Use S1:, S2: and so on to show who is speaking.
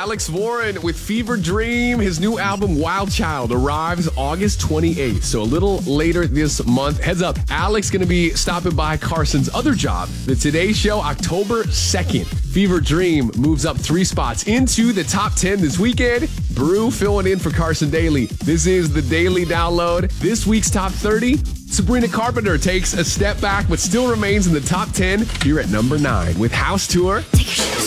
S1: Alex Warren with Fever Dream. His new album, Wild Child, arrives August 28th, so a little later this month. Heads up, Alex going to be stopping by Carson's other job, The Today Show, October 2nd. Fever Dream moves up 3 spots into the top 10 this weekend. Brew filling in for Carson Daly. This is the Daily Download. This week's top 30, Sabrina Carpenter takes a step back but still remains in the top 10 here at number 9 with House Tour.
S2: Take your shoes